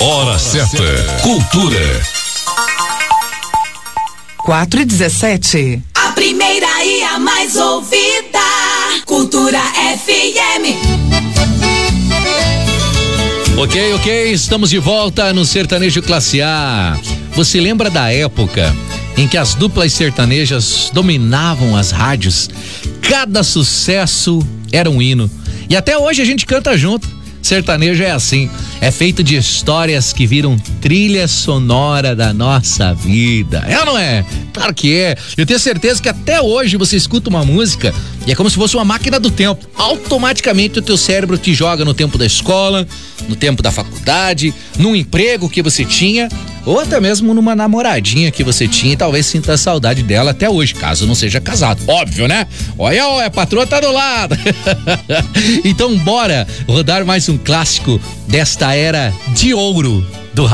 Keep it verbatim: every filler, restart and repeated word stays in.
Hora certa. Cultura. quatro e dezessete. A primeira e a mais ouvida. Cultura F M. Ok, ok, estamos de volta no Sertanejo Classe A. Você lembra da época em que as duplas sertanejas dominavam as rádios? Cada sucesso era um hino. E até hoje a gente canta junto. Sertanejo é assim, é feito de histórias que viram trilha sonora da nossa vida. É ou não é? Claro que é. Eu tenho certeza que até hoje você escuta uma música e é como se fosse uma máquina do tempo. Automaticamente o teu cérebro te joga no tempo da escola, no tempo da faculdade, num emprego que você tinha, ou até mesmo numa namoradinha que você tinha e talvez sinta saudade dela até hoje, caso não seja casado. Óbvio, né? Olha, olha, a patroa tá do lado. Então bora rodar mais um clássico desta era de ouro.